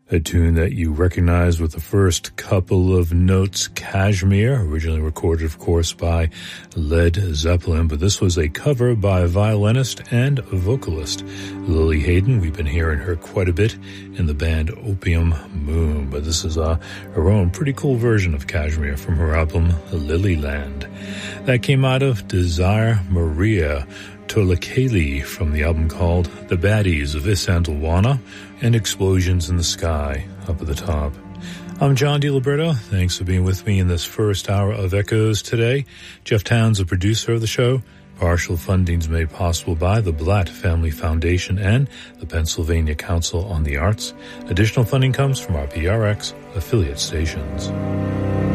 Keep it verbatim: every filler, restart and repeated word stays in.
A tune that you recognize with the first couple of notes, Kashmir, originally recorded, of course, by Led Zeppelin, but this was a cover by violinist and vocalist Lily Hayden. We've been hearing her quite a bit in the band Opium Moon, but this is uh, her own pretty cool version of Kashmir from her album Lilyland. That came out of Desire Maria Tolakeli from the album called The Baddies of Isandlwana, and Explosions in the Sky up at the top. I'm John DiLiberto. Thanks for being with me in this first hour of Echoes today. Jeff Towns, the producer of the show. Partial funding is made possible by the Blatt Family Foundation and the Pennsylvania Council on the Arts. Additional funding comes from our P R X affiliate stations.